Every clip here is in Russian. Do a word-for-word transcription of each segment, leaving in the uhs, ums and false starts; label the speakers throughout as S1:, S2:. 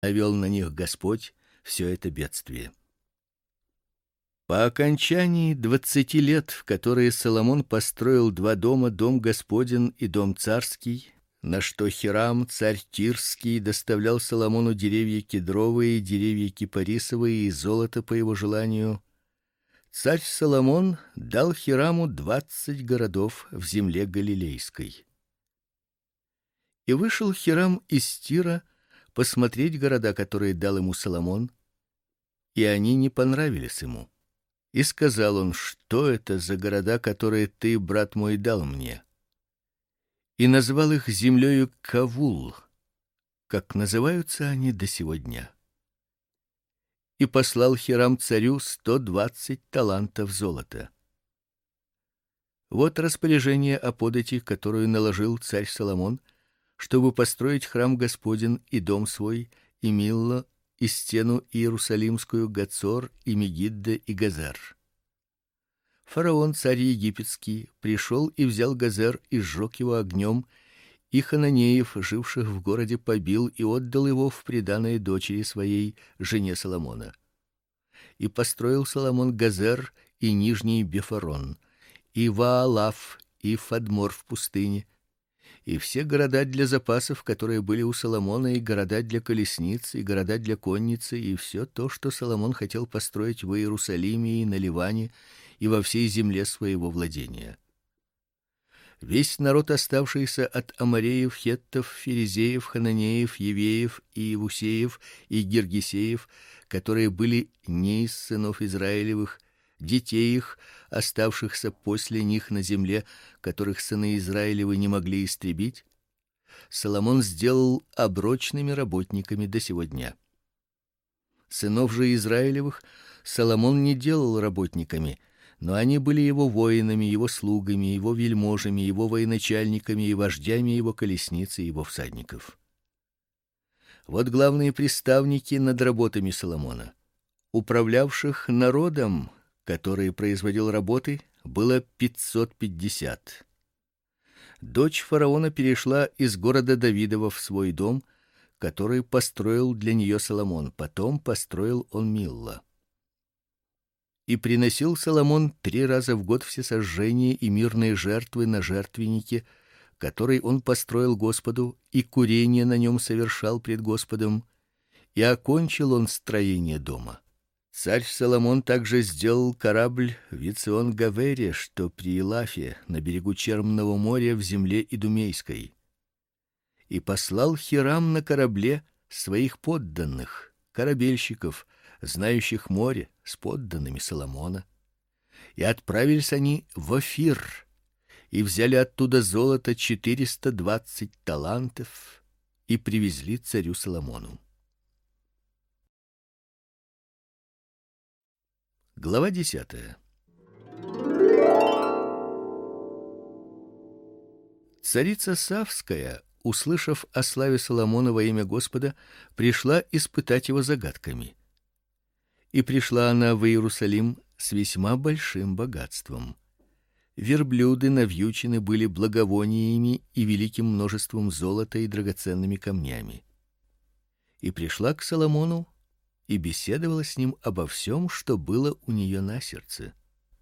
S1: навел на них Господь все это бедствие. По окончании двадцати лет, в которые Соломон построил два дома, дом Господень и дом царский, на что Хирам, царь Тирский, доставлял Соломону деревья кедровые, деревья кипарисовые и золото по его желанию, царь Соломон дал Хираму двадцать городов в земле галилейской. И вышел Хирам из Тира посмотреть города, которые дал ему Соломон, и они не понравились ему. И сказал он: что это за города, которые ты, брат мой, дал мне? И назвал их землею Кавул, как называются они до сего дня. И послал Хирам царю сто двадцать талантов золота. Вот распоряжение о подати, которую наложил царь Соломон, чтобы построить храм Господень и дом свой, и Милло, и стену Иерусалимскую, Гацор, и Мегидда, и Газар. Фараон, царь египетский, пришел и взял Газар и сжег его огнем, и хананеев, живших в городе, побил и отдал его в приданое дочери своей, жене Соломона. И построил Соломон Газар и нижний Бефорон, и Ваалав, и Фадмор в пустыне, и все города для запасов, которые были у Соломона, и города для колесниц, и города для конницы, и все то, что Соломон хотел построить в Иерусалиме и на Ливане, и во всей земле своего владения. Весь народ, оставшийся от амореев, хеттов, ферезеев, хананеев, евеев и иевусеев и гиргесеев, которые были не из сынов Израилевых, детей их, оставшихся после них на земле, которых сыны Израилевы не могли истребить, Соломон сделал оброчными работниками до сего дня. Сынов же Израилевых Соломон не делал работниками, но они были его воинами, его слугами, его вельможами, его военачальниками и вождями его колесниц и его всадников. Вот главные приставники над работами Соломона. Управлявших народом, который производил работы, было пятьсот пятьдесят. Дочь фараона перешла из города Давидова в свой дом, который построил для нее Соломон. Потом построил он Милло. И приносил Соломон три раза в год всесожжения и мирные жертвы на жертвеннике, который он построил Господу, и курение на нем совершал пред Господом, и окончил он строение дома. Царь Соломон также сделал корабль в Эцион-Гавере, что при Илафе, на берегу Черного моря в земле Идумейской. И послал Хирам на корабле своих подданных, корабельщиков, знающих море, с подданными Соломона. И отправились они в Офир, и взяли оттуда золото четыреста двадцать талантов, и привезли царю Соломону. Глава десятая. Царица Савская, услышав о славе Соломона во имя Господа, пришла испытать его загадками. И пришла она в Иерусалим с весьма большим богатством. Верблюды навьючены были благовониями и великим множеством золота и драгоценными камнями. И пришла к Соломону и беседовала с ним обо всем, что было у нее на сердце.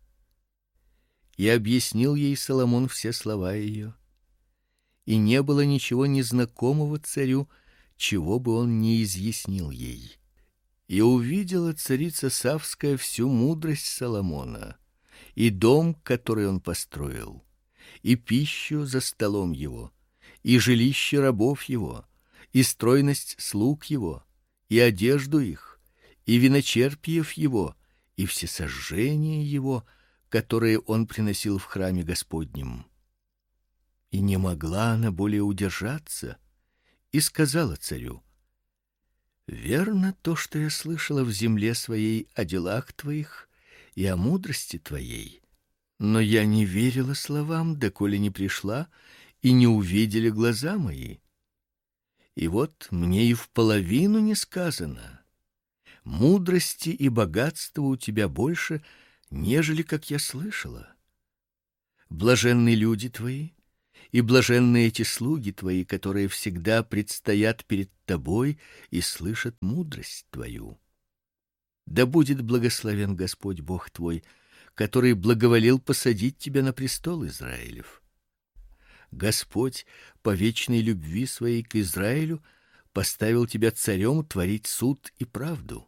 S1: И объяснил ей Соломон все слова ее, и не было ничего незнакомого царю, чего бы он не изъяснил ей. И увидела царица Савская всю мудрость Соломона, и дом, который он построил, и пищу за столом его, и жилище рабов его, и стройность слуг его, и одежду их, и виночерпиев его, и всесожжения его, которые он приносил в храме Господнем. И не могла она более удержаться, и сказала царю: верно то, что я слышала в земле своей о делах твоих и о мудрости твоей, но я не верила словам, доколе не пришла и не увидели глаза мои. И вот мне и в половину не сказано. Мудрости и богатства у тебя больше, нежели как я слышала. Блаженны люди твои, И блаженны эти слуги твои, которые всегда предстоят перед тобой и слышат мудрость твою. Да будет благословен Господь Бог твой, который благоволил посадить тебя на престол Израилев. Господь по вечной любви своей к Израилю поставил тебя царем творить суд и правду.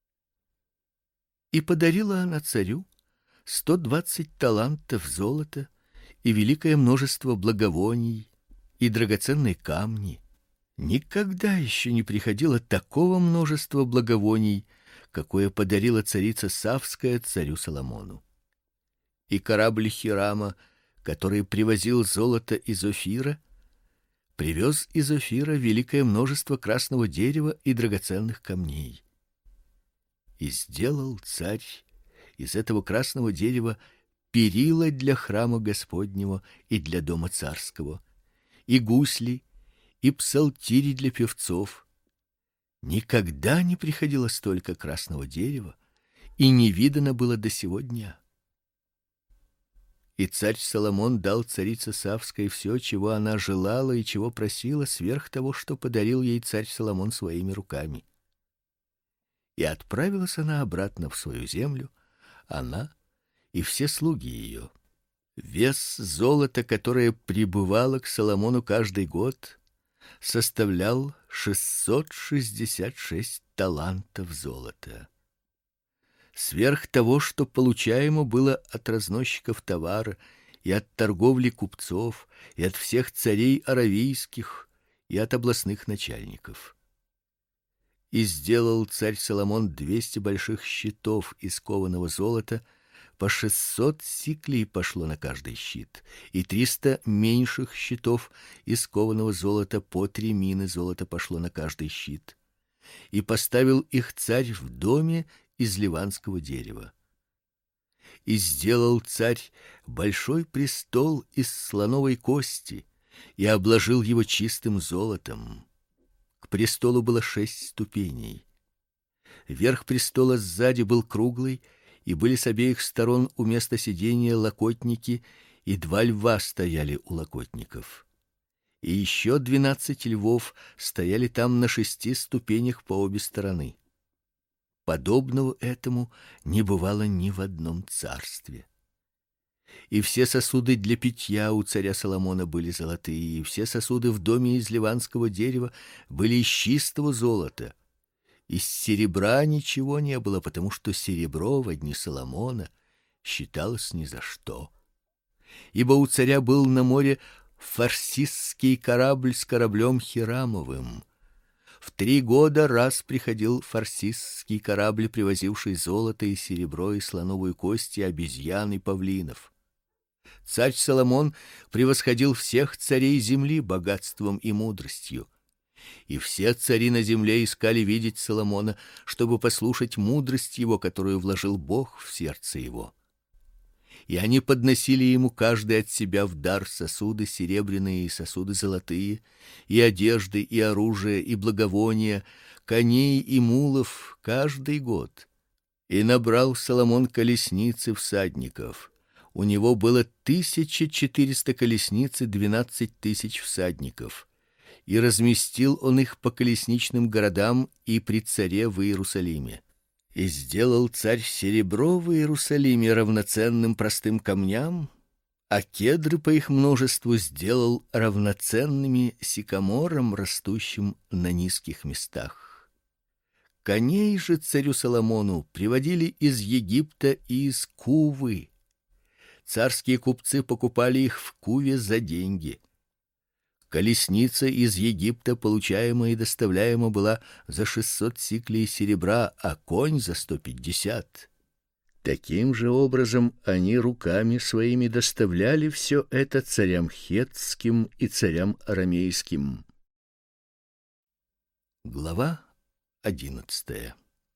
S1: И подарила она царю сто двадцать талантов золота и великое множество благовоний и драгоценные камни. Никогда еще не приходило такого множества благовоний, какое подарила царица Савская царю Соломону. И корабль Хирама, который привозил золото из Офира, привез из Офира великое множество красного дерева и драгоценных камней. И сделал царь из этого красного дерева перила для храма Господнего и для дома царского, и гусли, и псалтири для певцов. Никогда не приходило столько красного дерева, и не видано было до сего дня. И царь Соломон дал царице Савской все, чего она желала и чего просила, сверх того, что подарил ей царь Соломон своими руками. И отправилась она обратно в свою землю, она и все слуги ее. Вес золота, которое прибывало к Соломону каждый год, составлял шестьсот шестьдесят шесть талантов золота. Сверх того, что получаемо было от разносчиков товара и от торговли купцов, и от всех царей аравийских, и от областных начальников. И сделал царь Соломон двести больших щитов из кованого золота, по шестьсот сиклей пошло на каждый щит, и триста меньших щитов из кованого золота, по три мины золота пошло на каждый щит. И поставил их царь в доме из ливанского дерева. И сделал царь большой престол из слоновой кости и обложил его чистым золотом. К престолу было шесть ступеней. Верх престола сзади был круглый, и были с обеих сторон у места сидения локотники, и два льва стояли у локотников. И еще двенадцать львов стояли там на шести ступенях по обе стороны. Подобного этому не бывало ни в одном царстве. И все сосуды для питья у царя Соломона были золотые, и все сосуды в доме из ливанского дерева были из чистого золота. Из серебра ничего не было, потому что серебро во дни Соломона считалось ни за что. Ибо у царя был на море фарсисский корабль с кораблем Хирамовым. В три года раз приходил фарсисский корабль, привозивший золото и серебро и слоновую кость и обезьян и павлинов. Царь Соломон превосходил всех царей земли богатством и мудростью. И все цари на земле искали видеть Соломона, чтобы послушать мудрость его, которую вложил Бог в сердце его. И они подносили ему каждый от себя в дар сосуды серебряные и сосуды золотые, и одежды, и оружие, и благовония, коней и мулов каждый год. И набрал Соломон колесниц и всадников. У него было тысяча четыреста колесниц и двенадцать тысяч всадников. И разместил он их по колесничным городам и при царе в Иерусалиме. И сделал царь серебро в Иерусалиме равноценным простым камням, а кедры по их множеству сделал равноценными сикаморам, растущим на низких местах. Коней же царю Соломону приводили из Египта и из Кувы. Царские купцы покупали их в Куве за деньги. Колесница из Египта, получаемая и доставляемая, была за шестьсот сиклей серебра, а конь за сто пятьдесят. Таким же образом они руками своими доставляли все это царям хеттским и царям арамейским. Глава одиннадцатая.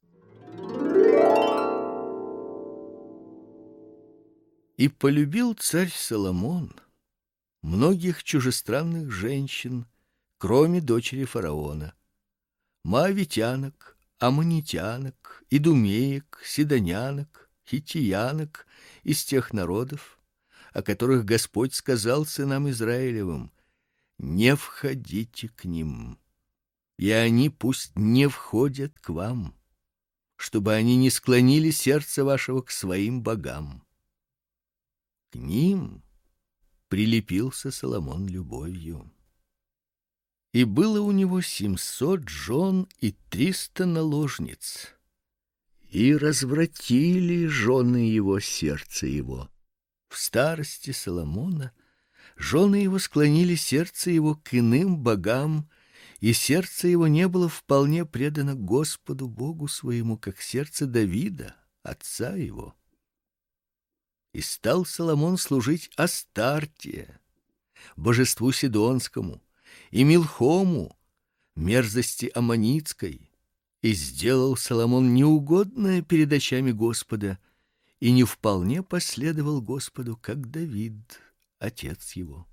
S1: И полюбил царь Соломон многих чужестранных женщин, кроме дочери фараона: моавитянок, аммонитянок, идумеек, сидонянок, хиттиянок из тех народов, о которых Господь сказал сынам Израилевым: не входите к ним, и они пусть не входят к вам, чтобы они не склонили сердце вашего к своим богам. К ним прилепился Соломон любовью. И было у него семьсот жен и триста наложниц, и развратили жены его сердце его. В старости Соломона жены его склонили сердце его к иным богам, и сердце его не было вполне предано Господу Богу своему, как сердце Давида, отца его. И стал Соломон служить Астарте, божеству сидонскому, и Милхому, мерзости аммонитской, и сделал Соломон неугодное перед очами Господа, и не вполне последовал Господу, как Давид, отец его.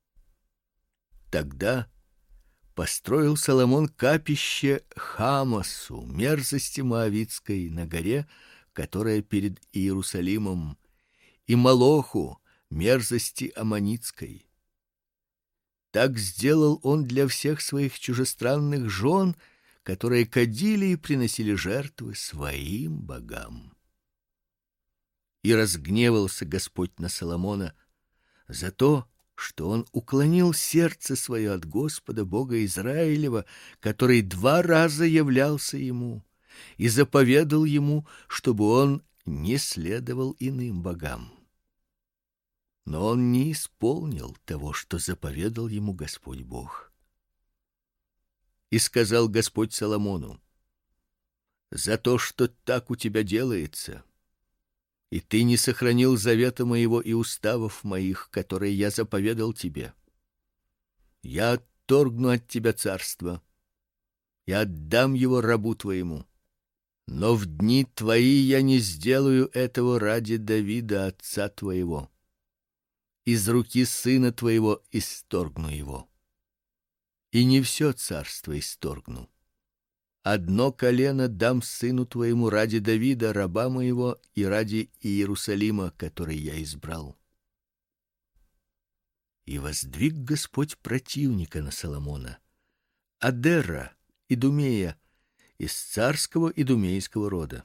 S1: Тогда построил Соломон капище Хамасу, мерзости моавитской, на горе, которая перед Иерусалимом, и Молоху, мерзости аммонитской. Так сделал он для всех своих чужестранных жен, которые кадили и приносили жертвы своим богам. И разгневался Господь на Соломона за то, что он уклонил сердце свое от Господа Бога Израилева, который два раза являлся ему и заповедал ему, чтобы он не следовал иным богам. Но он не исполнил того, что заповедал ему Господь Бог. И сказал Господь Соломону: за то, что так у тебя делается, и ты не сохранил завета моего и уставов моих, которые я заповедал тебе, я отторгну от тебя царство и отдам его рабу твоему. Но в дни твои я не сделаю этого ради Давида, отца твоего. Из руки сына твоего исторгну его. И не все царство исторгну. Одно колено дам сыну твоему ради Давида, раба моего, и ради Иерусалима, который я избрал. И воздвиг Господь противника на Соломона, Адера, Идумея, из царского идумейского рода.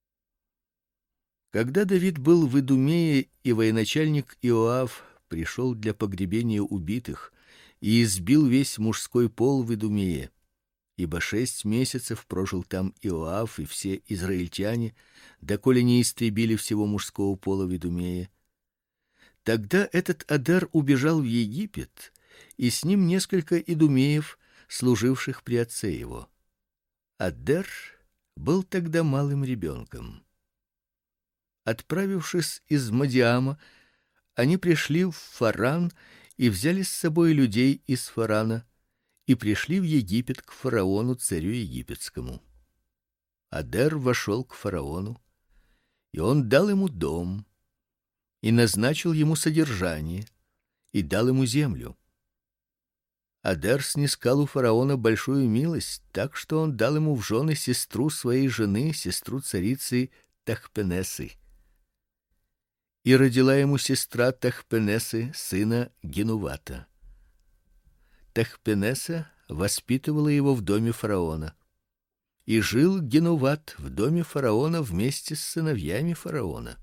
S1: Когда Давид был в Идумее, и военачальник Иоав пришел для погребения убитых и избил весь мужской пол в Идумее, ибо шесть месяцев прожил там Иоав и все израильтяне, доколе не истребили всего мужского пола в Идумее. Тогда этот Адер убежал в Египет, и с ним несколько идумеев, служивших при отце его. Адер был тогда малым ребенком. Отправившись из Мадиама, они пришли в Фаран и взяли с собой людей из Фарана, и пришли в Египет к фараону, царю египетскому. Адер вошел к фараону, и он дал ему дом, и назначил ему содержание, и дал ему землю. Адер снискал у фараона большую милость, так что он дал ему в жены сестру своей жены, сестру царицы Тахпенесы. И родила ему сестра Тахпенесы сына Генувата. Тахпенеса воспитывала его в доме фараона. И жил Генуват в доме фараона вместе с сыновьями фараона.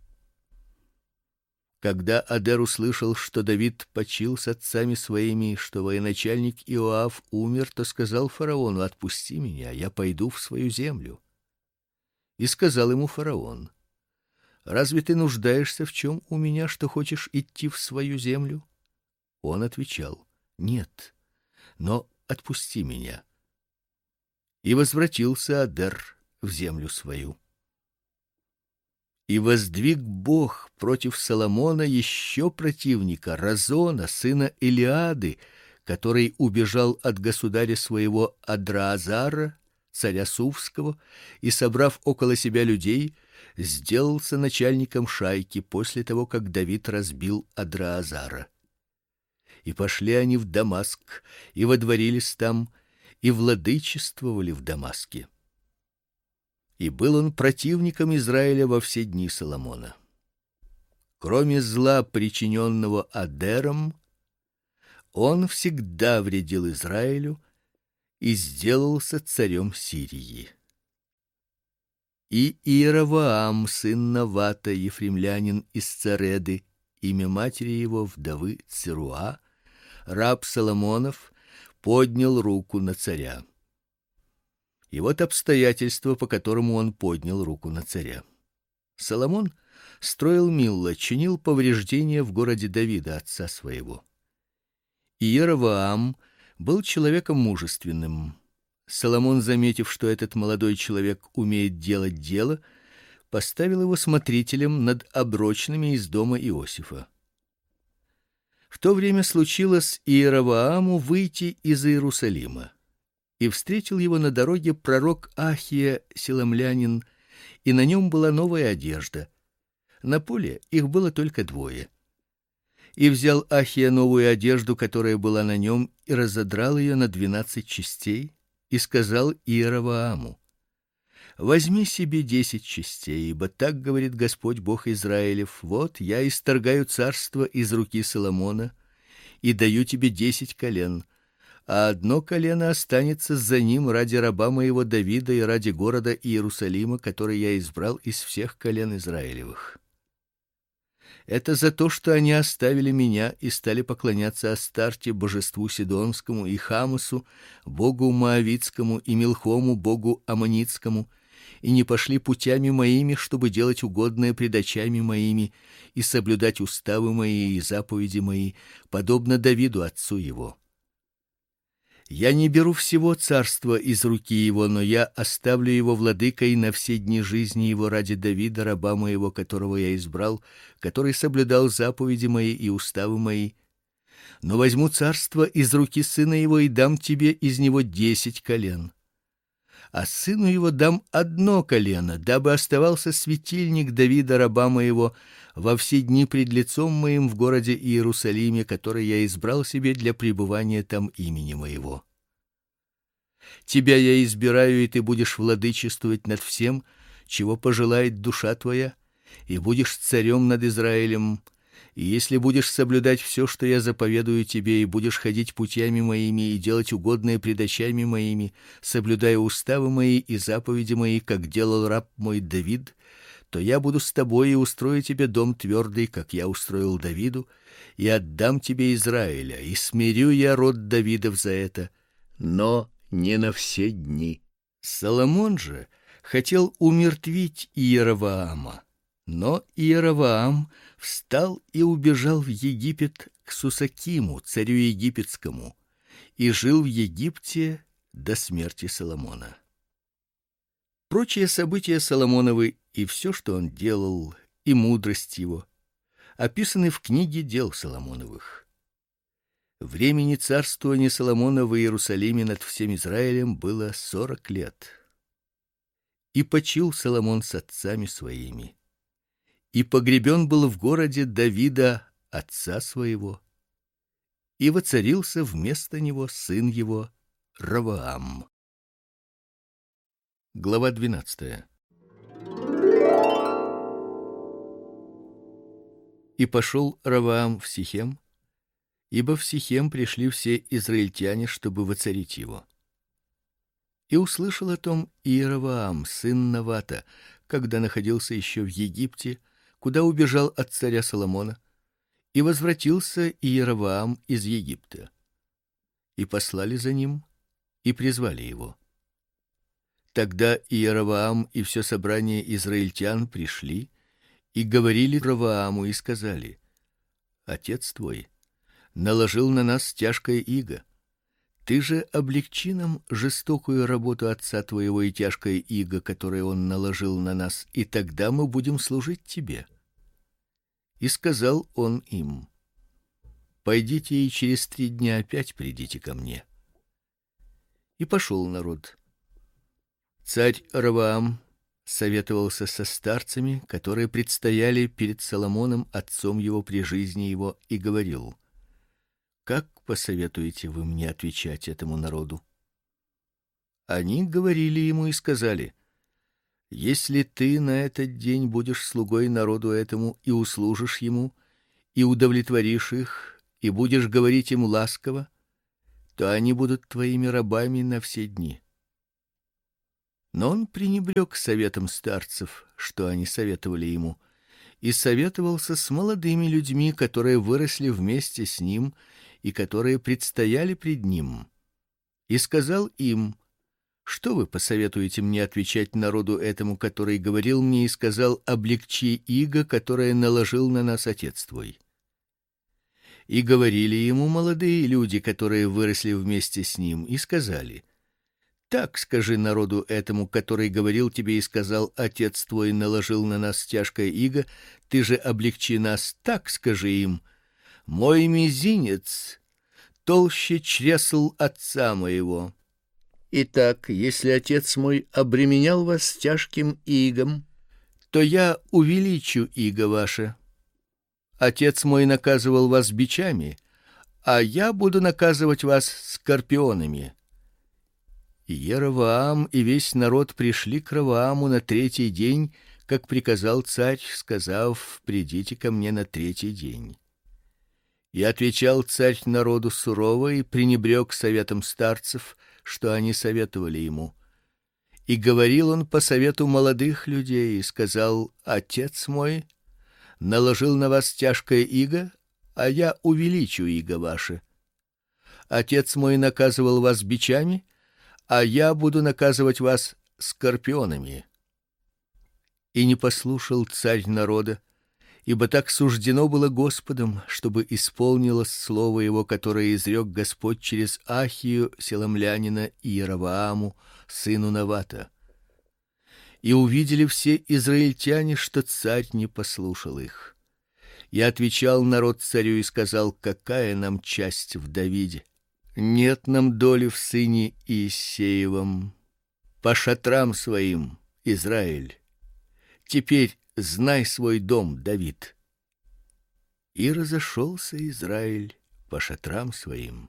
S1: Когда Адер услышал, что Давид почил с отцами своими, что военачальник Иоав умер, то сказал фараону: отпусти меня, я пойду в свою землю. И сказал ему фараон: разве ты нуждаешься в чем у меня, что хочешь идти в свою землю? Он отвечал: нет, но отпусти меня. И возвратился Адер в землю свою. И воздвиг Бог против Соломона еще противника, Разона, сына Илиады, который убежал от государя своего Адраазара, царя Сувского, и, собрав около себя людей, сделался начальником шайки после того, как Давид разбил Адраазара. И пошли они в Дамаск, и водворились там, и владычествовали в Дамаске. И был он противником Израиля во все дни Соломона. Кроме зла, причиненного Адером, он всегда вредил Израилю и сделался царем Сирии. И Иеровоам, сын Навата, ефремлянин из Цареды, имя матери его вдовы Церуа, раб Соломонов, поднял руку на царя. И вот обстоятельства, по которому он поднял руку на царя. Соломон строил Милло, чинил повреждения в городе Давида, отца своего. Иеровоам был человеком мужественным. Соломон, заметив, что этот молодой человек умеет делать дело, поставил его смотрителем над оброчными из дома Иосифа. В то время случилось Иеровоаму выйти из Иерусалима, и встретил его на дороге пророк Ахия силомлянин, и на нем была новая одежда. На поле их было только двое. И взял Ахия новую одежду, которая была на нем, и разодрал ее на двенадцать частей, и сказал Иеровоаму: возьми себе десять частей, ибо так говорит Господь Бог Израилев: вот я исторгаю царство из руки Соломона и даю тебе десять колен, а одно колено останется за ним ради раба моего Давида и ради города Иерусалима, который я избрал из всех колен Израилевых. Это за то, что они оставили меня и стали поклоняться Астарте, божеству сидонскому, и Хамусу, богу моавитскому, и Милхому, богу аммонитскому, и не пошли путями моими, чтобы делать угодное пред очами моими и соблюдать уставы мои и заповеди мои, подобно Давиду отцу его. Я не беру всего царства из руки его, но я оставлю его владыкой на все дни жизни его ради Давида, раба моего, которого я избрал, который соблюдал заповеди мои и уставы мои. Но возьму царство из руки сына его и дам тебе из него десять колен. А сыну его дам одно колено, дабы оставался светильник Давида, раба моего, во все дни пред лицом моим в городе Иерусалиме, который я избрал себе для пребывания там имени моего. Тебя я избираю, и ты будешь владычествовать над всем, чего пожелает душа твоя, и будешь царем над Израилем. И если будешь соблюдать все, что я заповедую тебе, и будешь ходить путями моими и делать угодное пред очами моими, соблюдая уставы мои и заповеди мои, как делал раб мой Давид, то я буду с тобой и устрою тебе дом твердый, как я устроил Давиду, и отдам тебе Израиля, и смирю я род Давидов за это, но не на все дни. Соломон же хотел умертвить Иеровоама, но Иеровоам встал и убежал в Египет к Сусакиму, царю египетскому, и жил в Египте до смерти Соломона. Прочие события Соломоновы и все, что он делал, и мудрость его, описаны в книге дел Соломоновых. Времени царствования Соломона в Иерусалиме над всем Израилем было сорок лет. И почил Соломон с отцами своими, и погребен был в городе Давида, отца своего, и воцарился вместо него сын его Ровоам. Глава двенадцатая. И пошел Ровоам в Сихем, ибо в Сихем пришли все израильтяне, чтобы воцарить его. И услышал о том Иеровоам, сын Навата, когда находился еще в Египте, куда убежал от царя Соломона, и возвратился Иеровоам из Египта. И послали за ним, и призвали его. Тогда Иеровоам и все собрание израильтян пришли и говорили Ровоаму и сказали: отец твой наложил на нас тяжкое иго. Ты же облегчи нам жестокую работу отца твоего и тяжкое иго, которое он наложил на нас, и тогда мы будем служить тебе. И сказал он им: пойдите и через три дня опять придите ко мне. И пошел народ. Царь Ровоам советовался со старцами, которые предстояли перед Соломоном, отцом его при жизни его, и говорил: как посоветуете вы мне отвечать этому народу? Они говорили ему и сказали: Если ты на этот день будешь слугой народу этому и услужишь ему, и удовлетворишь их, и будешь говорить им ласково, то они будут твоими рабами на все дни. Но он пренебрег советом старцев, что они советовали ему, и советовался с молодыми людьми, которые выросли вместе с ним и которые предстояли пред ним. И сказал им: что вы посоветуете мне отвечать народу этому, который говорил мне и сказал: облегчи иго, которое наложил на нас отец твой? И говорили ему молодые люди, которые выросли вместе с ним, и сказали: так скажи народу этому, который говорил тебе и сказал: отец твой наложил на нас тяжкое иго, ты же облегчи нас. Так скажи им: мой мизинец толще чресл отца моего. Итак, если отец мой обременял вас тяжким игом, то я увеличу иго ваше. Отец мой наказывал вас бичами, а я буду наказывать вас скорпионами. И Иеровоам и весь народ пришли к Ровоаму на третий день, как приказал царь, сказав: придите ко мне на третий день. И отвечал царь народу сурово и пренебрег советом старцев, что они советовали ему. И говорил он по совету молодых людей и сказал: отец мой наложил на вас тяжкое иго, а я увеличу иго ваше. Отец мой наказывал вас бичами, а я буду наказывать вас скорпионами. И не послушал царь народа, ибо так суждено было Господом, чтобы исполнилось слово его, которое изрек Господь через Ахию селомлянина и Иеровоаму сыну Навата. И увидели все израильтяне, что царь не послушал их. И отвечал народ царю и сказал: какая нам часть в Давиде? Нет нам доли в сыне Иессеевом. По шатрам своим, Израиль. Теперь знай свой дом, Давид. И разошелся Израиль по шатрам своим.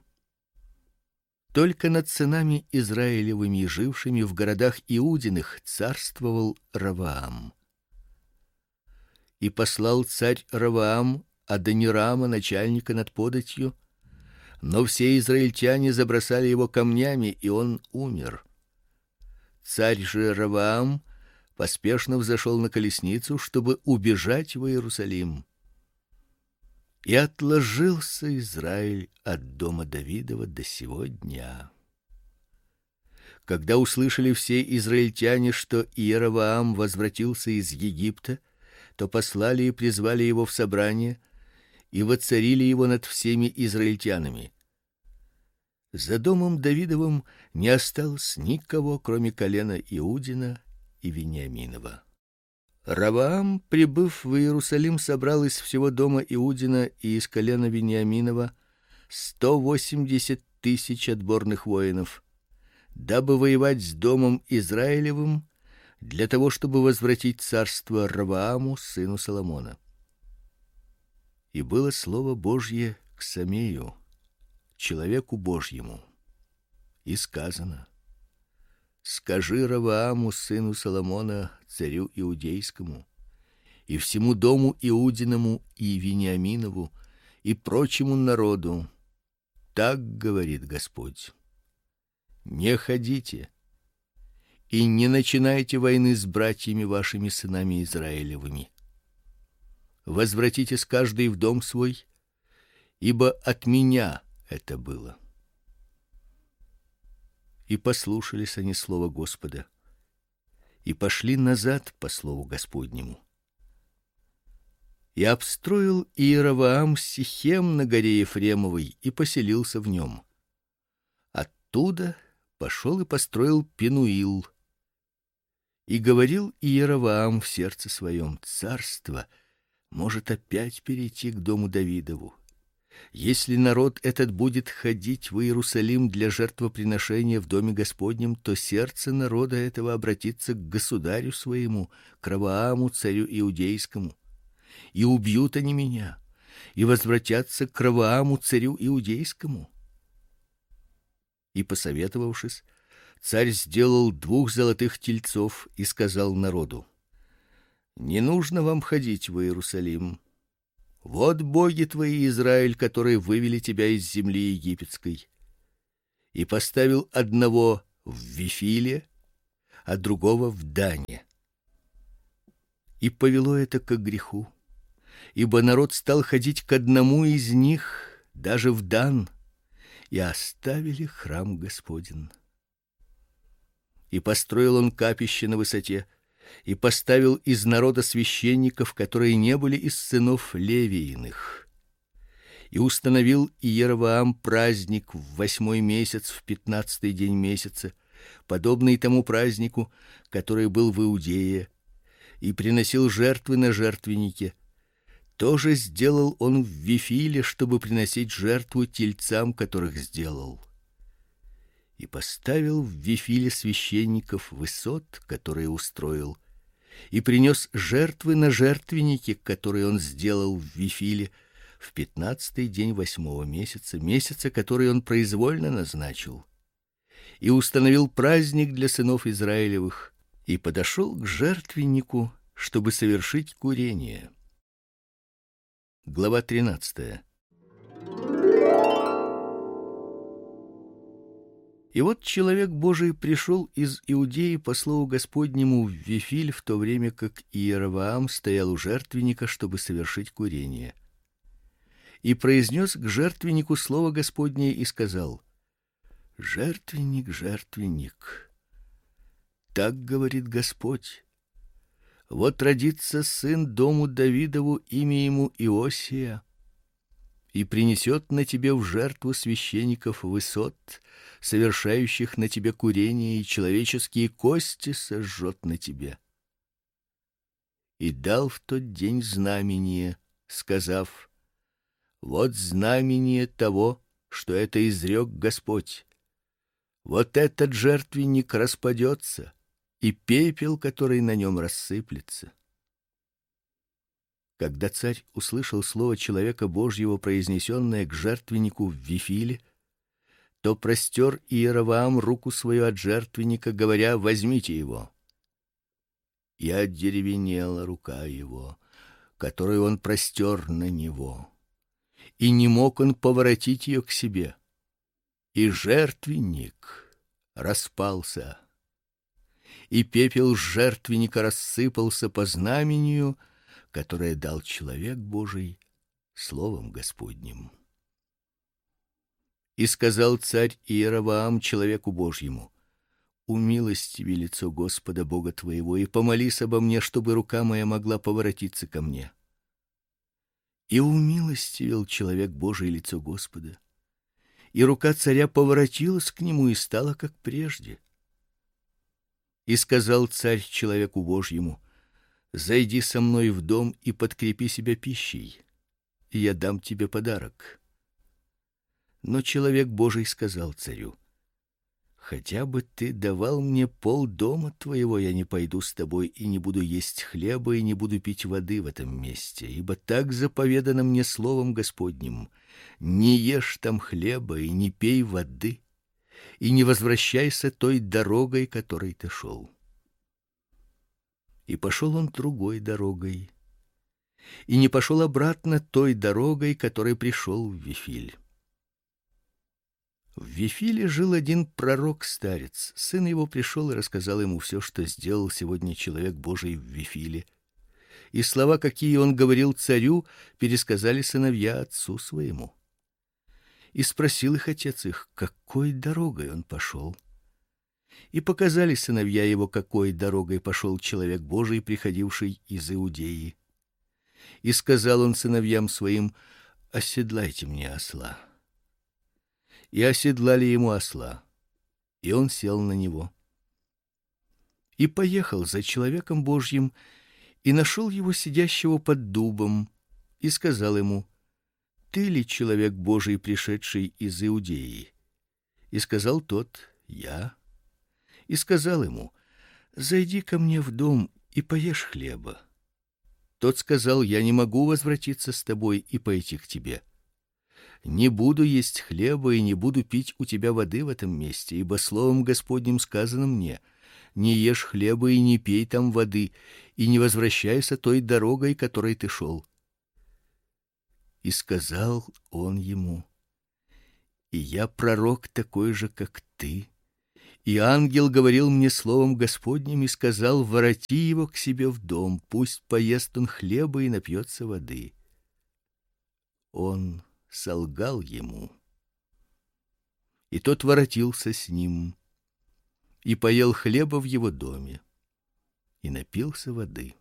S1: Только над сынами Израилевыми, жившими в городах Иудиных, царствовал Ровоам. И послал царь Ровоам Адонирама, начальника над податью, но все израильтяне забросали его камнями, и он умер. Царь же Ровоам поспешно взошел на колесницу, чтобы убежать в Иерусалим. И отложился Израиль от дома Давидова до сего дня. Когда услышали все израильтяне, что Иеровоам возвратился из Египта, то послали и призвали его в собрание и воцарили его над всеми израильтянами. За домом Давидовым не осталось никого, кроме колена Иудина и Вениаминова. Ровоам, прибыв в Иерусалим, собрал из всего дома Иудина и из колена Вениаминова сто восемьдесят тысяч отборных воинов, дабы воевать с домом Израилевым, для того, чтобы возвратить царство Ровоаму сыну Соломона. И было слово Божье к Самею, человеку Божьему, и сказано: скажи Ровоаму сыну Соломона, царю иудейскому, и всему дому Иудиному и Вениаминову и прочему народу: так говорит Господь: не ходите и не начинайте войны с братьями вашими сынами Израилевыми. Возвратитесь каждый в дом свой, ибо от меня это было. И послушались они слова Господа, и пошли назад по слову Господнему. И обстроил Иеровоам Сихем на горе Ефремовой и поселился в нем. Оттуда пошел и построил Пенуил. И говорил Иеровоам в сердце своем: царство может опять перейти к дому Давидову. Если народ этот будет ходить в Иерусалим для жертвоприношения в доме Господнем, то сердце народа этого обратится к государю своему, к Ровоаму царю иудейскому, и убьют они меня, и возвратятся к Ровоаму царю иудейскому. И посоветовавшись, царь сделал двух золотых тельцов и сказал народу: не нужно вам ходить в Иерусалим. Вот боги твои, Израиль, которые вывели тебя из земли египетской. И поставил одного в Вифиле, а другого в Дане. И повело это к греху, ибо народ стал ходить к одному из них, даже в Дан, и оставили храм Господень. И построил он капище на высоте, и поставил из народа священников, которые не были из сынов Левииных. И установил Иеровоам праздник в восьмой месяц, в пятнадцатый день месяца, подобный тому празднику, который был в Иудее, и приносил жертвы на жертвеннике. Тоже сделал он в Вифиле, чтобы приносить жертву тельцам, которых сделал. И поставил в Вифиле священников высот, которые устроил, и принес жертвы на жертвеннике, которые он сделал в Вифиле, в пятнадцатый день восьмого месяца, месяца, который он произвольно назначил. И установил праздник для сынов Израилевых, и подошел к жертвеннику, чтобы совершить курение. Глава тринадцатая. И вот человек Божий пришел из Иудеи по слову Господнему в Вифиль, в то время как Иеровоам стоял у жертвенника, чтобы совершить курение. И произнес к жертвеннику слово Господне и сказал: жертвенник, жертвенник, так говорит Господь: вот родится сын дому Давидову, имя ему Иосия, и принесет на тебе в жертву священников высот, совершающих на тебе курение, и человеческие кости сожжет на тебе. И дал в тот день знамение, сказав: вот знамение того, что это изрек Господь. Вот этот жертвенник распадется, и пепел, который на нем рассыплется. Когда царь услышал слово человека Божьего, произнесенное к жертвеннику в Вифиле, то простер Иеровоам руку свою от жертвенника, говоря: возьмите его. И одеревенела рука его, которую он простер на него, и не мог он поворотить ее к себе. И жертвенник распался, и пепел жертвенника рассыпался по знамению, которое дал человек Божий словом Господним. И сказал царь Иеровоам человеку Божьему: умилостиви лицо Господа Бога твоего, и помолись обо мне, чтобы рука моя могла поворотиться ко мне. И умилостивил человек Божий лицо Господа, и рука царя поворотилась к нему и стала как прежде. И сказал царь человеку Божьему: зайди со мной в дом и подкрепи себя пищей, и я дам тебе подарок. Но человек Божий сказал царю: хотя бы ты давал мне пол дома твоего, я не пойду с тобой и не буду есть хлеба и не буду пить воды в этом месте, ибо так заповедано мне словом Господним: не ешь там хлеба и не пей воды, и не возвращайся той дорогой, которой ты шел. И пошел он другой дорогой, и не пошел обратно той дорогой, которой пришел в Вифиль. В Вифиле жил один пророк-старец. Сын его пришел и рассказал ему все, что сделал сегодня человек Божий в Вифиле. И слова, какие он говорил царю, пересказали сыновья отцу своему. И спросил их отец их, какой дорогой он пошел. И показали сыновья его, какой дорогой пошел человек Божий, приходивший из Иудеи. И сказал он сыновьям своим: оседлайте мне осла. И оседлали ему осла, и он сел на него. И поехал за человеком Божьим, и нашел его сидящего под дубом, и сказал ему: ты ли человек Божий, пришедший из Иудеи? И сказал тот: я. И сказал ему: зайди ко мне в дом и поешь хлеба. Тот сказал: я не могу возвратиться с тобой и пойти к тебе. не буду есть хлеба и не буду пить у тебя воды в этом месте, ибо словом Господним сказано мне: не ешь хлеба и не пей там воды, и не возвращайся той дорогой, которой ты шел. И сказал он ему: и я пророк такой же, как ты. И ангел говорил мне словом Господним и сказал: вороти его к себе в дом, пусть поест он хлеба и напьется воды. Он солгал ему. И тот воротился с ним и поел хлеба в его доме и напился воды.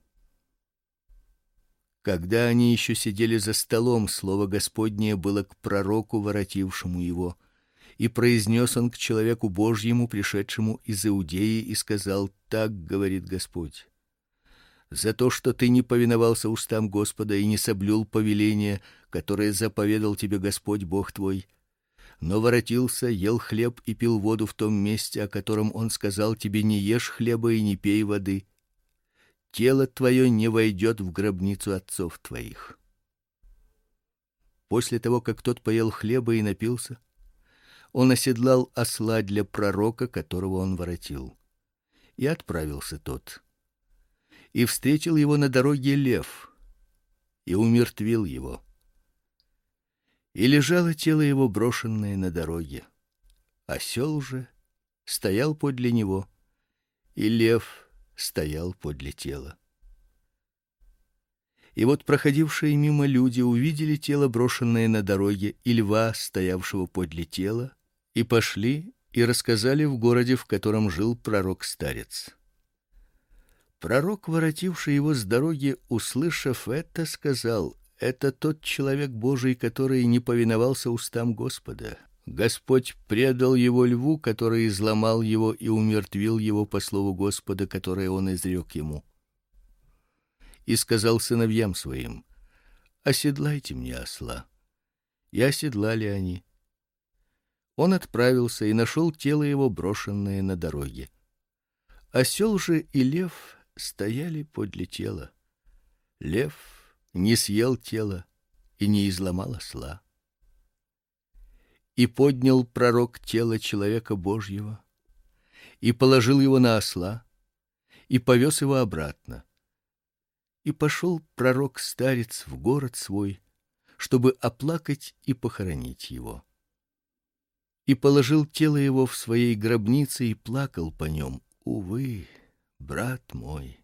S1: Когда они еще сидели за столом, слово Господнее было к пророку, воротившему его. И произнес он к человеку Божьему, пришедшему из Иудеи, и сказал: так говорит Господь: за то, что ты не повиновался устам Господа и не соблюл повеления, которое заповедал тебе Господь Бог твой, но воротился, ел хлеб и пил воду в том месте, о котором он сказал тебе: не ешь хлеба и не пей воды, тело твое не войдет в гробницу отцов твоих. После того, как тот поел хлеба и напился, он оседлал осла для пророка, которого он воротил. И отправился тот. И встретил его на дороге лев, и умертвил его. И лежало тело его брошенное на дороге. Осел же стоял подле него, и лев стоял подле тела. И вот проходившие мимо люди увидели тело, брошенное на дороге, и льва, стоявшего подле тела, и пошли и рассказали в городе, в котором жил пророк-старец. Пророк, воротивший его с дороги, услышав это, сказал: это тот человек Божий, который не повиновался устам Господа. Господь предал его льву, который изломал его и умертвил его по слову Господа, которое он изрек ему. И сказал сыновьям своим: оседлайте мне осла. И оседлали они. Он отправился и нашел тело его, брошенное на дороге. Осел же и лев стояли подле тела. Лев не съел тело и не изломал осла. И поднял пророк тело человека Божьего и положил его на осла и повез его обратно. И пошел пророк-старец в город свой, чтобы оплакать и похоронить его. И положил тело его в своей гробнице и плакал по нем: увы, брат мой.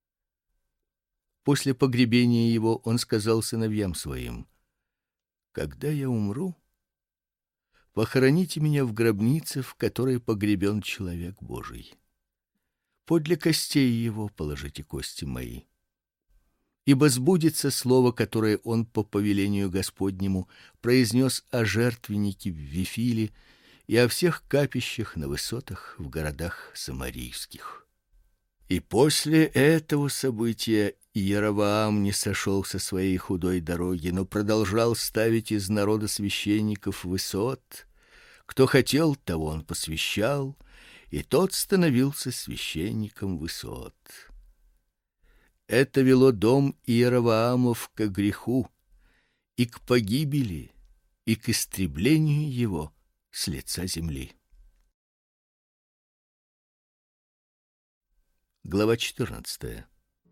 S1: После погребения его он сказал сыновьям своим: когда я умру, похороните меня в гробнице, в которой погребен человек Божий. Подле костей его положите кости мои. Ибо сбудется слово, которое он по повелению Господнему произнес о жертвеннике в Вифиле и о всех капищах на высотах в городах самарийских. И после этого события Иеровоам не сошел со своей худой дороги, но продолжал ставить из народа священников высот. Кто хотел, того он посвящал, и тот становился священником высот. Это вело дом Иеровоамов к греху и к погибели, и к истреблению его с лица земли. Глава четырнадцатая.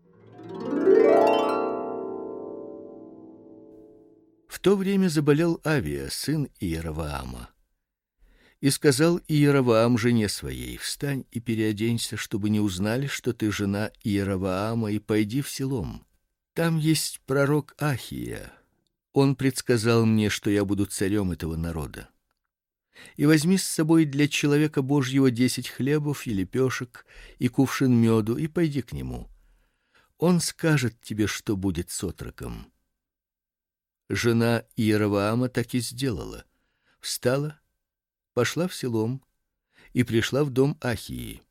S1: В то время заболел Авия, сын Иеровоама. И сказал Иеровоам жене своей: встань и переоденься, чтобы не узнали, что ты жена Иеровоама, и пойди в селом. Там есть пророк Ахия. Он предсказал мне, что я буду царем этого народа. И возьми с собой для человека Божьего десять хлебов и лепешек и кувшин меду, и пойди к нему. Он скажет тебе, что будет с отроком. Жена Иеровоама так и сделала. Встала, пошла в селом и пришла в дом Ахии.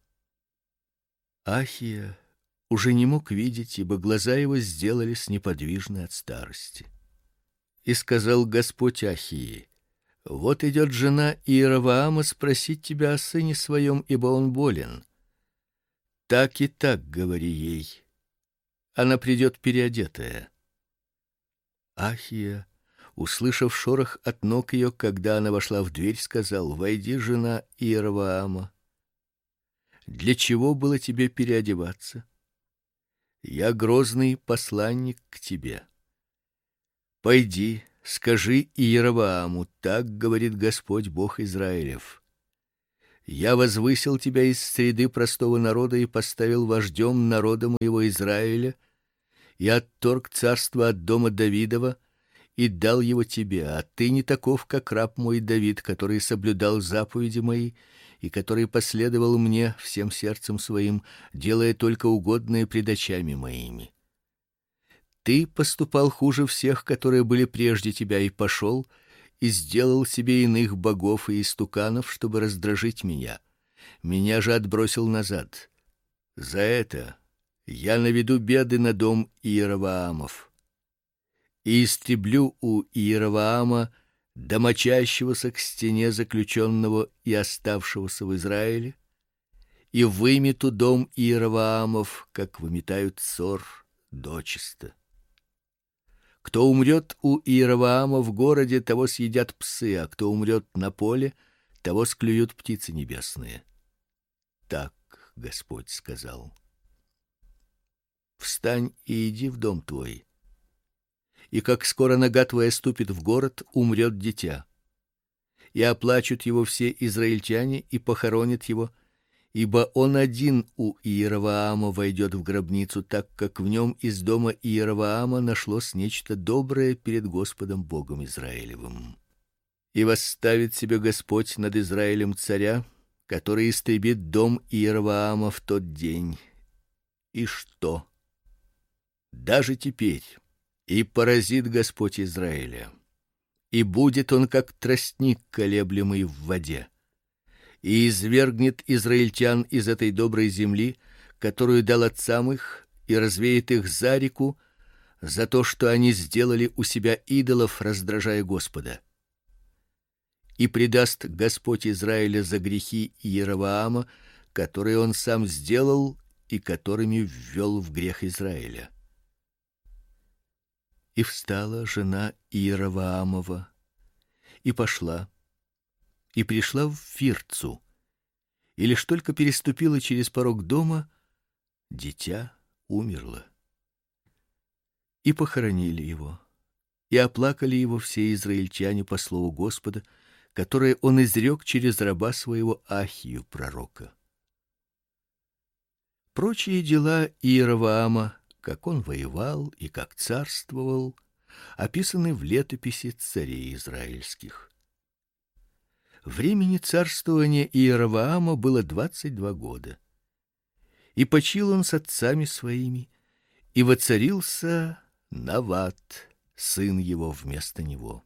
S1: Ахия уже не мог видеть, ибо глаза его сделались неподвижны от старости. И сказал Господь Ахии: вот идет жена Иеровоама спросить тебя о сыне своем, ибо он болен. Так и так говори ей. Она придет переодетая. Ахия Услышав шорох от ног ее, когда она вошла в дверь, сказал: "Войди, жена Иеровоама. Для чего было тебе переодеваться? Я грозный посланник к тебе. Пойди, скажи Иеровоаму: так говорит Господь Бог Израилев: я возвысил тебя из среды простого народа и поставил вождем народа моего Израиля, и отторг царство от дома Давидова и дал его тебе, а ты не таков, как раб мой Давид, который соблюдал заповеди мои и который последовал мне всем сердцем своим, делая только угодное пред очами моими. Ты поступал хуже всех, которые были прежде тебя, и пошел и сделал себе иных богов и истуканов, чтобы раздражить меня. Меня же отбросил назад. За это я наведу беды на дом Иеровоамов и истреблю у Иеровоама, домочащегося к стене заключенного и оставшегося в Израиле, и вымету дом Иеровоамов, как выметают сор дочисто. Кто умрет у Иеровоама в городе, того съедят псы, а кто умрет на поле, того склюют птицы небесные. Так Господь сказал. Встань и иди в дом твой. И как скоро нога твоя ступит в город, умрет дитя. И оплачут его все израильтяне и похоронят его, ибо он один у Иеровоама войдет в гробницу, так как в нем из дома Иеровоама нашлось нечто доброе перед Господом Богом Израилевым. И восставит себе Господь над Израилем царя, который истребит дом Иеровоама в тот день. И что? Даже теперь и поразит Господь Израиля, и будет он как тростник, колеблемый в воде, и извергнет израильтян из этой доброй земли, которую дал отцам их, и развеет их за реку за то, что они сделали у себя идолов, раздражая Господа. И предаст Господь Израиля за грехи Иеровоама, которые он сам сделал и которыми ввел в грех Израиля. И встала жена Иеровоамова и пошла, и пришла в Фирцу, и лишь только переступила через порог дома, дитя умерло. И похоронили его, и оплакали его все израильтяне по слову Господа, которое он изрек через раба своего Ахию пророка. Прочие дела Иеровоама, как он воевал и как царствовал, описаны в летописи царей израильских. Времени царствования Иеровоама было двадцать два года. И почил он с отцами своими, и воцарился Нават, сын его, вместо него.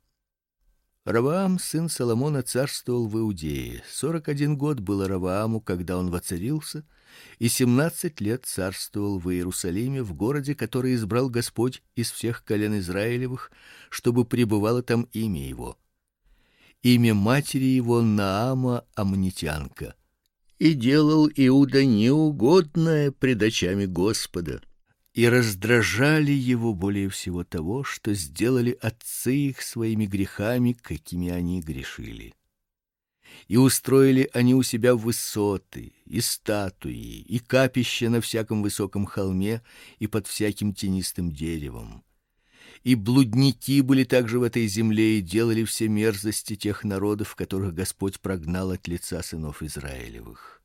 S1: Ровоам, сын Соломона, царствовал в Иудее. Сорок один год было Ровоаму, когда он воцарился, и семнадцать лет царствовал в Иерусалиме, в городе, который избрал Господь из всех колен Израилевых, чтобы пребывало там имя его. Имя матери его Наама аммонитянка. И делал Иуда неугодное пред очами Господа. И раздражали его более всего того, что сделали отцы их своими грехами, какими они грешили. И устроили они у себя высоты, и статуи, и капища на всяком высоком холме и под всяким тенистым деревом. И блудники были также в этой земле и делали все мерзости тех народов, которых Господь прогнал от лица сынов Израилевых.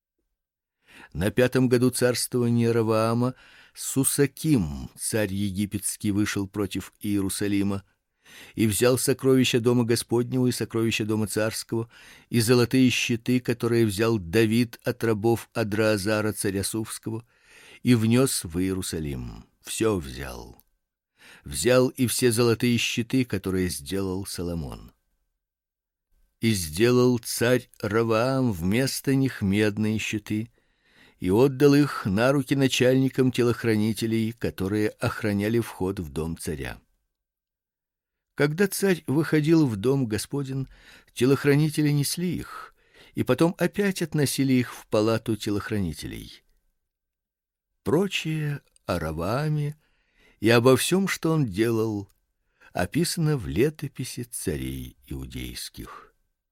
S1: На пятом году царствования Ровоама Сусаким, царь египетский, вышел против Иерусалима и взял сокровища дома Господнего и сокровища дома царского, и золотые щиты, которые взял Давид от рабов Адраазара царя Суфского, и внес в Иерусалим. Все взял. Взял и все золотые щиты, которые сделал Соломон. И сделал царь Ровоам вместо них медные щиты, и отдал их на руки начальникам телохранителей, которые охраняли вход в дом царя. Когда царь выходил в дом Господень, телохранители несли их, и потом опять относили их в палату телохранителей. Прочее о Ровоаме и обо всем, что он делал, описано в летописи царей иудейских.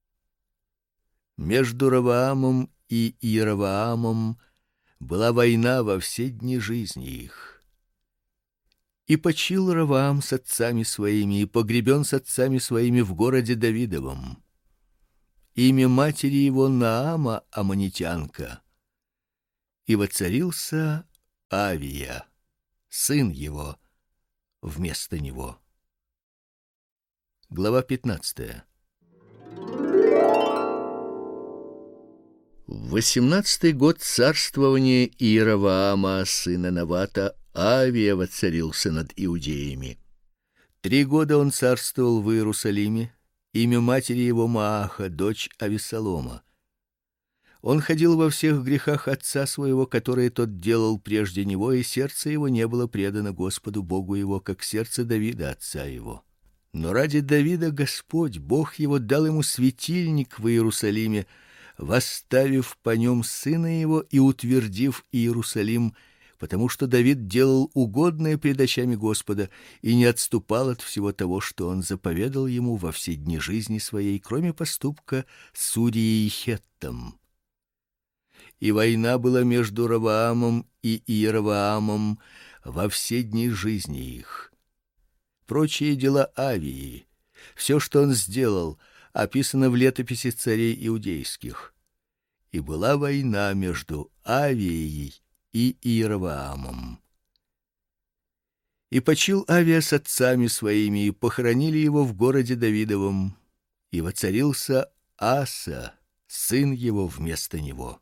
S1: Между Ровоамом и Иеровоамом была война во все дни жизни их. И почил Ровоам с отцами своими, и погребен с отцами своими в городе Давидовом. Имя матери его Наама, аммонитянка. И воцарился Авия, сын его, вместо него. Глава пятнадцатая. В восемнадцатый год царствования Иеровоама, сына Навата, Авия воцарился над иудеями. Три года он царствовал в Иерусалиме. Имя матери его Мааха, дочь Авессалома. Он ходил во всех грехах отца своего, которые тот делал прежде него, и сердце его не было предано Господу Богу его, как сердце Давида отца его. Но ради Давида Господь, Бог его, дал ему светильник в Иерусалиме, восставив по нем сына его и утвердив Иерусалим, потому что Давид делал угодное пред очами Господа и не отступал от всего того, что он заповедал ему во все дни жизни своей, кроме поступка с Урией Хеттом. И война была между Ровоамом и Иеровоамом во все дни жизни их. Прочие дела Авии, все, что он сделал, описано в летописи царей иудейских. И была война между Авией и Иеровоамом. И почил Авия с отцами своими, и похоронили его в городе Давидовом, и воцарился Аса, сын его, вместо него.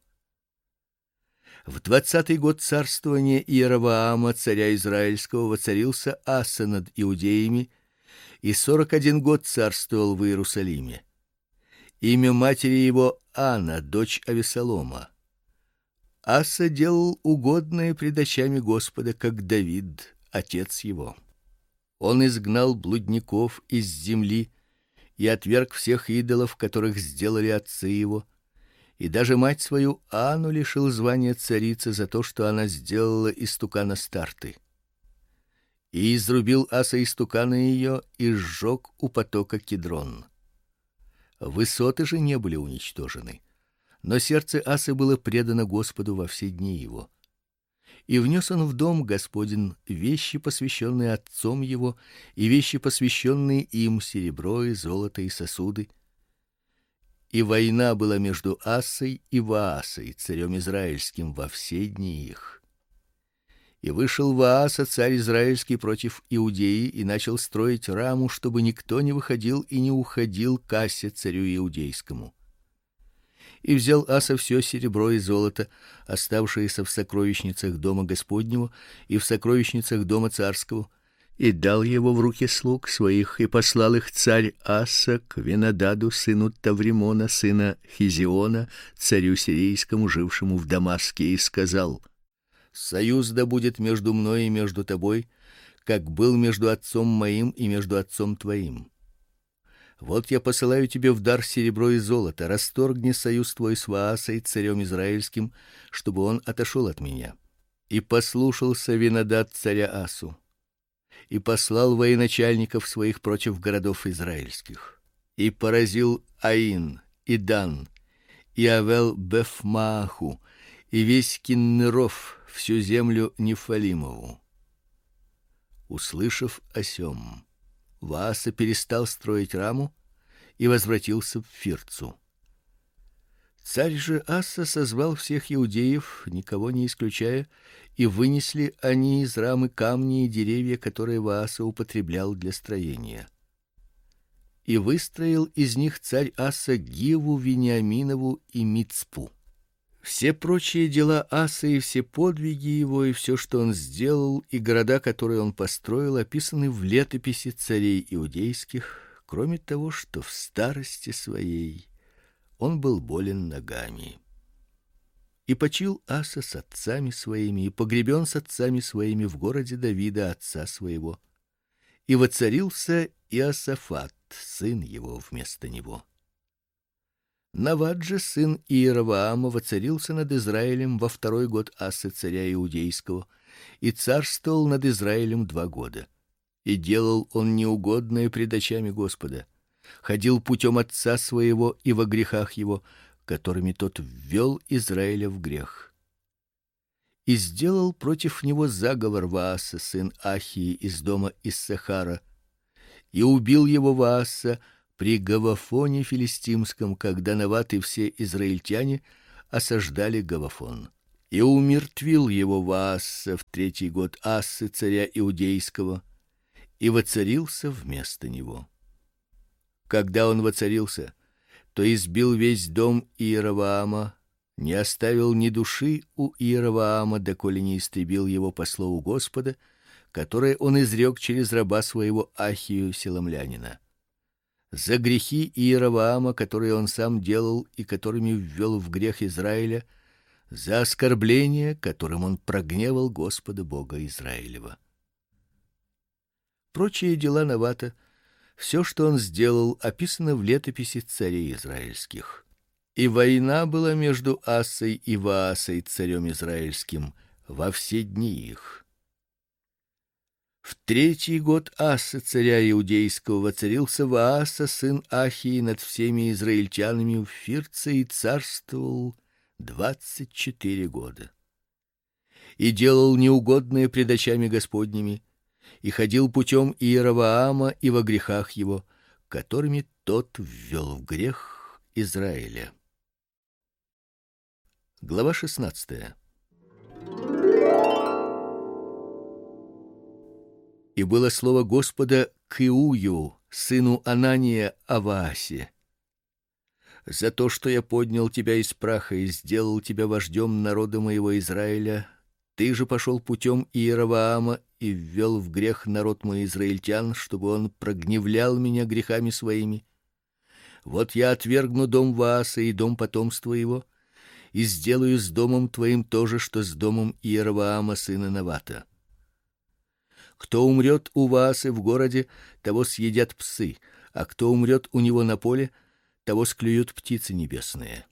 S1: В двадцатый год царствования Иеровоама, царя израильского, воцарился Аса над иудеями, и сорок один год царствовал в Иерусалиме. Имя матери его Анна, дочь Авессалома. Аса делал угодное пред очами Господа, как Давид, отец его. Он изгнал блудников из земли и отверг всех идолов, которых сделали отцы его, и даже мать свою Анну лишил звания царицы за то, что она сделала истукана Старты. И изрубил Аса истукана ее и сжег у потока Кидрон. Высоты же не были уничтожены, но сердце Асы было предано Господу во все дни его. И внес он в дом Господень вещи, посвященные отцом его, и вещи, посвященные им, серебро и золото и сосуды. И война была между Асой и Ваасой, царем израильским, во все дни их. И вышел Вааса, царь израильский, против Иудеи и начал строить раму, чтобы никто не выходил и не уходил к Асе, царю иудейскому. И взял Аса все серебро и золото, оставшееся в сокровищницах дома Господнего и в сокровищницах дома царского, и дал его в руки слуг своих, и послал их царь Аса к Венададу, сыну Тавримона, сына Хизиона, царю сирийскому, жившему в Дамаске, и сказал: «Союз да будет между мной и между тобой, как был между отцом моим и между отцом твоим. Вот я посылаю тебе в дар серебро и золото, расторгни союз твой с Ваасой, царем израильским, чтобы он отошел от меня». И послушался Венадад царя Асу, и послал военачальников своих против городов израильских, и поразил Аин, и Дан, и Авел-Бефмааху, и весь Киннеров, всю землю Нефалимову. Услышав о сем, Вааса перестал строить раму и возвратился в Фирцу. Царь же Аса созвал всех иудеев, никого не исключая, и вынесли они из рамы камни и деревья, которые Вааса употреблял для строения. И выстроил из них царь Аса Гиву Вениаминову и Мицпу. Все прочие дела Аса и все подвиги его, и все, что он сделал, и города, которые он построил, описаны в летописи царей иудейских, кроме того, что в старости своей он был болен ногами. И почил Аса с отцами своими, и погребен с отцами своими в городе Давида, отца своего. И воцарился Иосафат, сын его, вместо него. Навад же, сын Иеровоама, воцарился над Израилем во второй год Асы, царя иудейского, и царствовал над Израилем два года. и делал он неугодное пред очами Господа, ходил путем отца своего и во грехах его, которыми тот ввел Израиля в грех. И сделал против него заговор Вааса, сын Ахии, из дома Иссахара, и убил его Вааса при Гавафоне филистимском, когда Нават и все израильтяне осаждали Гавафон. И умертвил его Вааса в третий год Ассы царя иудейского, и воцарился вместо него. Когда он воцарился, то избил весь дом Иеровоама, не оставил ни души у Иеровоама, доколе не истребил его по слову Господа, которое он изрек через раба своего Ахию селомлянина. За грехи Иеровоама, которые он сам делал и которыми ввел в грех Израиля, за оскорбление, которым он прогневал Господа Бога Израилева. Прочие дела Навата, все, что он сделал, описано в летописи царей израильских. И война была между Ассой и Ваасой, царем израильским, во все дни их. В третий год Ассы царя иудейского воцарился Вааса, сын Ахии, над всеми израильтянами в Фирце и царствовал двадцать четыре года. И делал неугодное пред очами Господними, и ходил путем Иеровоама и во грехах его, которыми тот ввел в грех Израиля. Глава шестнадцатая. И было слово Господа к Иую, сыну Анания, о Ваасе: за то, что я поднял тебя из праха и сделал тебя вождем народа моего Израиля, ты же пошел путем Иеровоама и ввел в грех народ мой израильтян, чтобы он прогневлял меня грехами своими. Вот я отвергну дом Вааса и дом потомства его, и сделаю с домом твоим то же, что с домом Иеровоама сына Навата. Кто умрет у Ваасы в городе, того съедят псы, а кто умрет у него на поле, того склюют птицы небесные.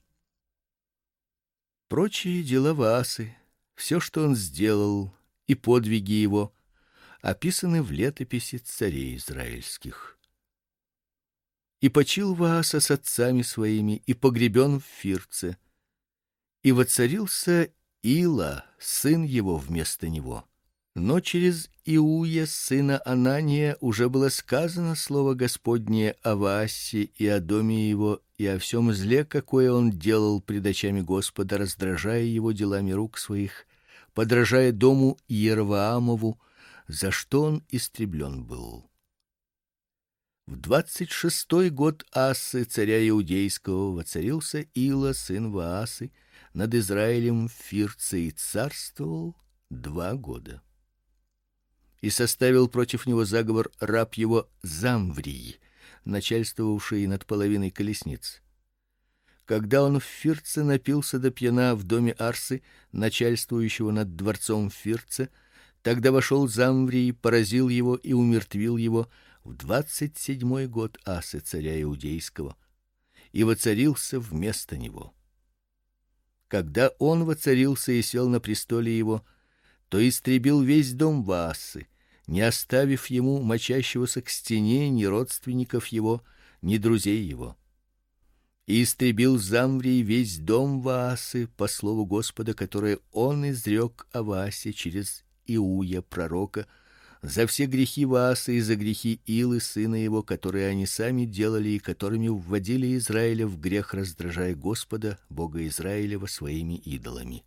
S1: Прочие дела Ваасы, все, что он сделал, и подвиги его описаны в летописи царей израильских. И почил Вааса с отцами своими, и погребен в Фирце, и воцарился Ила, сын его, вместо него. Но через Иуя, сына Анания, уже было сказано слово Господне о Ваасе и о доме его, и о всем зле, какое он делал пред очами Господа, раздражая его делами рук своих, подражая дому Иеровоамову, за что он истреблен был. В двадцать шестой год Ассы, царя иудейского, воцарился Ила, сын Ваасы, над Израилем в Фирце и царствовал два года. И составил против него заговор раб его Замврий, начальствовавший над половиной колесниц. Когда он в Фирце напился до пьяна в доме Арсы, начальствующего над дворцом в Фирце, тогда вошел Замврий, поразил его и умертвил его в двадцать седьмой год Асы, царя иудейского, и воцарился вместо него. Когда он воцарился и сел на престоле его, то истребил весь дом Ваасы, не оставив ему мочащегося к стене ни родственников его, ни друзей его. И истребил Замврий весь дом Ваасы по слову Господа, которое он изрек о Ваасе через Иуя пророка, за все грехи Ваасы и за грехи Илы сына его, которые они сами делали и которыми вводили Израиля в грех, раздражая Господа, Бога Израилева, своими идолами.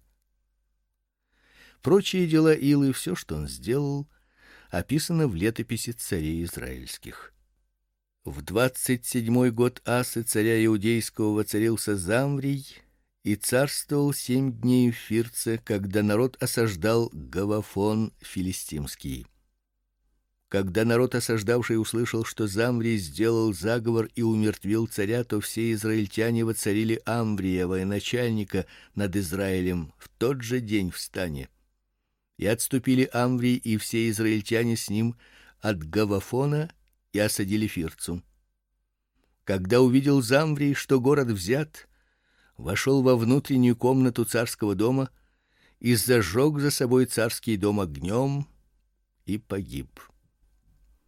S1: Прочие дела Илы, все, что он сделал, описано в летописи царей израильских. В двадцать седьмой год Асы, царя иудейского, воцарился Замврий и царствовал семь дней в Фирце, когда народ осаждал Гавафон филистимский. Когда народ осаждавший услышал, что Замврий сделал заговор и умертвил царя, то все израильтяне воцарили Амврия, военачальника над Израилем, в тот же день в стане. И отступили Амврий и все израильтяне с ним от Гавафона и осадили Фирцу. Когда увидел Замврий, что город взят, вошел во внутреннюю комнату царского дома и зажег за собой царский дом огнем и погиб.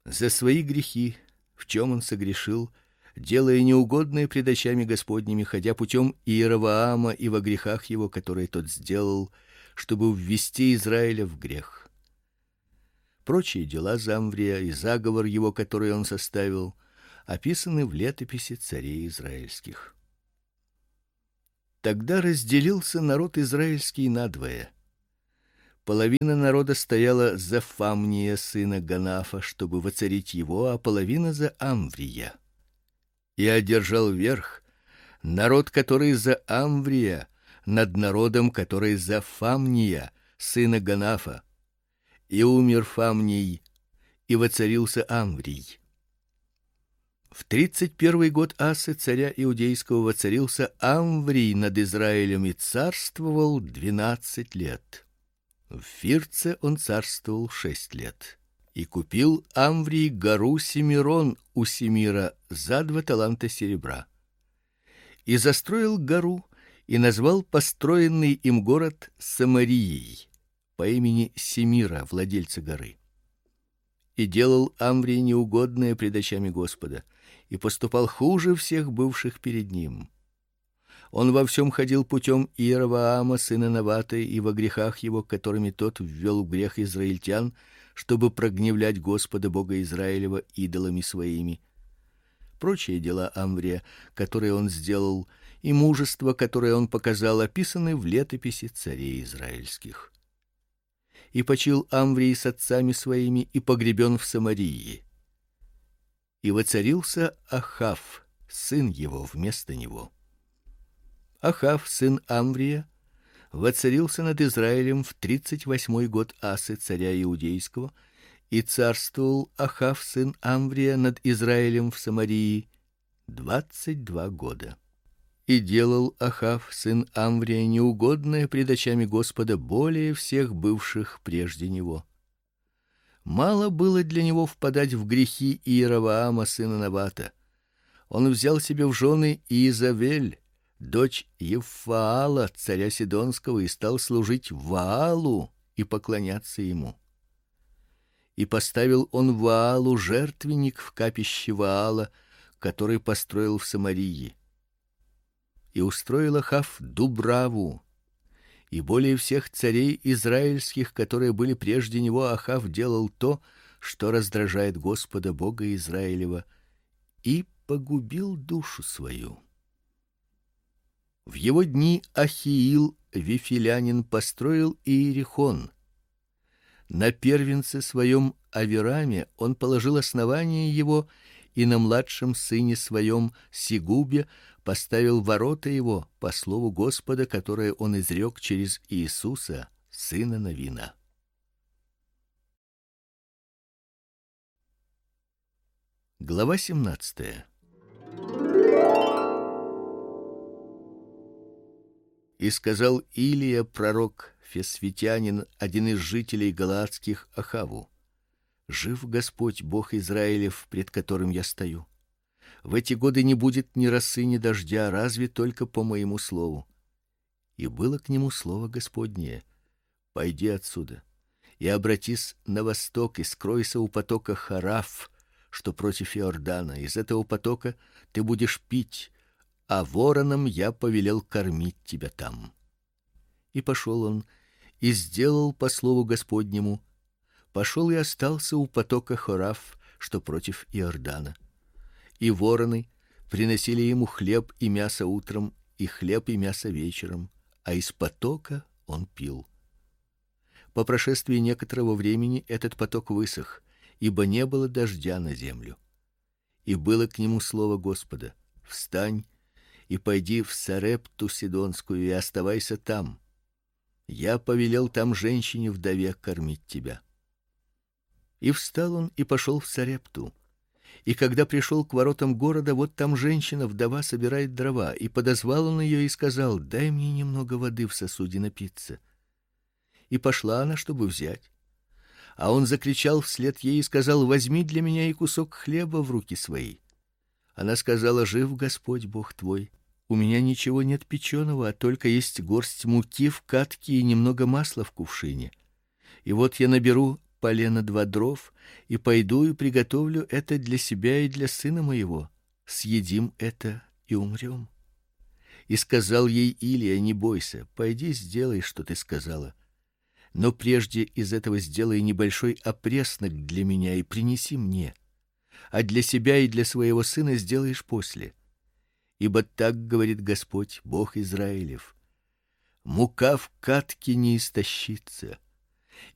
S1: за свои грехи, в чем он согрешил, делая неугодное пред очами Господними, ходя путем Иеровоама и во грехах его, которые тот сделал, чтобы ввести Израиля в грех. Прочие дела Замврия и заговор его, который он составил, описаны в летописи царей израильских. Тогда разделился народ израильский надвое. Половина народа стояла за Фамния сына Ганафа, чтобы воцарить его, а половина за Амврия. И одержал верх народ, который за Амврия, над народом, который за Фамния сына Ганафа. И умер Фамний, и воцарился Амврий. В тридцать первый год Асы царя иудейского воцарился Амврий над Израилем и царствовал двенадцать лет. В Фирце он царствовал шесть лет. И купил Амврий гору Семирон у Семира за два таланта серебра. И застроил гору и назвал построенный им город Самарией по имени Семира, владельца горы. И делал Амврий неугодное пред очами Господа, и поступал хуже всех бывших перед ним. Он во всем ходил путем Иеровоама сына Навата и во грехах его, которыми тот ввел в грех израильтян, чтобы прогневлять Господа Бога Израилева идолами своими. Прочие дела Амврия, которые он сделал, и мужество, которое он показал, описаны в летописи царей израильских. И почил Амврий с отцами своими и погребен в Самарии. И воцарился Ахав, сын его, вместо него. Ахав, сын Амврия, воцарился над Израилем в тридцать восьмой год Асы царя иудейского, и царствовал Ахав, сын Амврия, над Израилем в Самарии двадцать два года. И делал Ахав, сын Амврия, неугодное пред очами Господа более всех бывших прежде него. Мало было для него впадать в грехи Иеровоама сына Навата. Он взял себе в жены Иезавель, дочь Евфаала, царя Сидонского, и стал служить Ваалу и поклоняться ему. И поставил он Ваалу жертвенник в капище Ваала, который построил в Самарии. И устроил Ахав дубраву. И более всех царей израильских, которые были прежде него, Ахав делал то, что раздражает Господа Бога Израилева, и погубил душу свою. В его дни Ахиил вифилянин построил Иерихон. На первенце своем Авираме он положил основание его, и на младшем сыне своем Сигубе поставил ворота его по слову Господа, которое он изрек через Иисуса, сына Навина. Глава семнадцатая. И сказал Илия пророк Фесвитянин, один из жителей галаадских, Ахаву: жив Господь Бог Израилев, пред которым я стою. В эти годы не будет ни росы, ни дождя, разве только по моему слову. И было к нему слово Господнее: пойди отсюда и обратись на восток и скройся у потока Хараф, что против Иордана. Из этого потока ты будешь пить, а воронам я повелел кормить тебя там. И пошел он и сделал по слову Господнему. Пошел и остался у потока Хараф, что против Иордана. И вороны приносили ему хлеб и мясо утром, и хлеб и мясо вечером, а из потока он пил. По прошествии некоторого времени этот поток высох, ибо не было дождя на землю. И было к нему слово Господа: встань и пойди в Сарепту Сидонскую и оставайся там. Я повелел там женщине-вдове кормить тебя. И встал он и пошел в Сарепту. И когда пришел к воротам города, вот там женщина-вдова собирает дрова, и подозвал он ее и сказал: дай мне немного воды в сосуде напиться. И пошла она, чтобы взять. А он закричал вслед ей и сказал: возьми для меня и кусок хлеба в руки свои. Она сказала: жив Господь Бог твой, у меня ничего нет печеного, а только есть горсть муки в катке и немного масла в кувшине. И вот я наберу полено два дров, и пойду и приготовлю это для себя и для сына моего. Съедим это и умрем. И сказал ей Илия: не бойся, пойди сделай, что ты сказала. Но прежде из этого сделай небольшой опреснок для меня и принеси мне, а для себя и для своего сына сделаешь после. Ибо так говорит Господь, Бог Израилев: мука в катке не истощится,